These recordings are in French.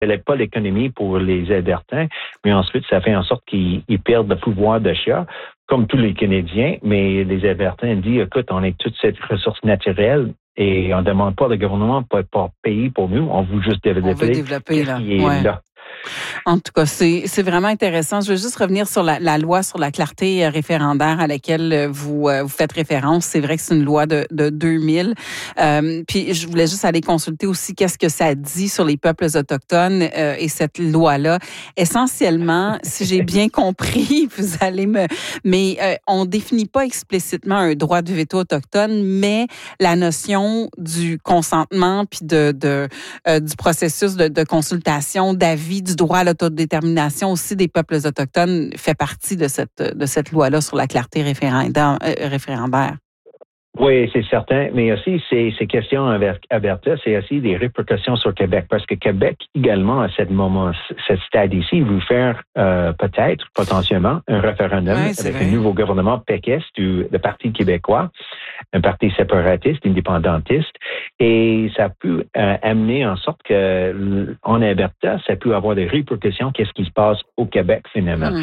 pas l'économie pour les Albertains, mais ensuite, ça fait en sorte qu'ils perdent le pouvoir d'achat, comme tous les Canadiens. Mais les Albertains disent, écoute, on a toute cette ressource naturelle et on ne demande pas le gouvernement pour payer pour nous, on veut juste développer là. Qui est là. En tout cas, c'est vraiment intéressant. Je veux juste revenir sur la loi sur la clarté référendaire à laquelle vous faites référence. C'est vrai que c'est une loi de 2000. Puis je voulais juste aller consulter aussi qu'est-ce que ça dit sur les peuples autochtones et cette loi-là. Essentiellement, si j'ai bien compris, vous allez mais on définit pas explicitement un droit de veto autochtone, mais la notion du consentement puis du processus de consultation, d'avis, du droit à l'autodétermination aussi des peuples autochtones fait partie de cette loi-là sur la clarté référendaire. Oui, c'est certain, mais aussi ces questions Alberta, c'est aussi des répercussions sur Québec, parce que Québec également à ce stade ici, veut faire peut-être, potentiellement, un référendum avec un nouveau gouvernement péquiste du Parti québécois, un parti séparatiste, indépendantiste, et ça peut amener en sorte que en Alberta, ça peut avoir des répercussions. Qu'est-ce qui se passe au Québec finalement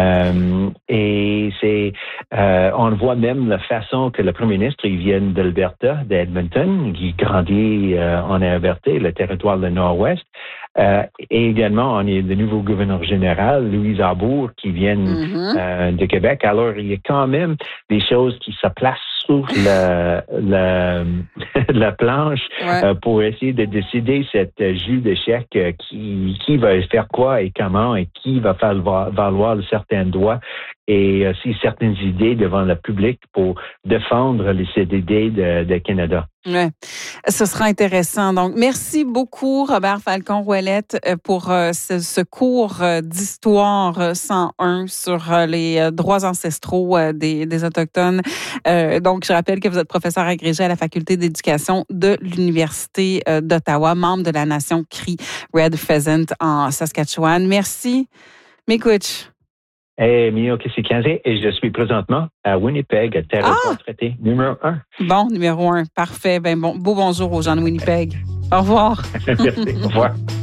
et c'est on voit même la façon que le premier ministre ils viennent d'Alberta, d'Edmonton, qui grandit en Alberta, le territoire du Nord-Ouest. Et également, on a le nouveau gouverneur général, Louise Arbour, qui viennent de Québec. Alors, il y a quand même des choses qui se placent sur la planche pour essayer de décider cette jeu d'échec qui va faire quoi et comment et qui va faire valoir certains droits et aussi certaines idées devant le public pour défendre ces idées de Canada. Oui, ce sera intéressant. Donc, merci beaucoup, Robert Falcon-Ouellette, pour ce cours d'histoire 101 sur les droits ancestraux des Autochtones. Donc, je rappelle que vous êtes professeur agrégé à la Faculté d'éducation de l'Université d'Ottawa, membre de la nation Cree Red Pheasant en Saskatchewan. Merci, Miigwech. Mio Kisikazé, et je suis présentement à Winnipeg, à territoire traité numéro 1. Bon, numéro 1, parfait. Beau bonjour aux gens de Winnipeg. Au revoir. Merci, au revoir.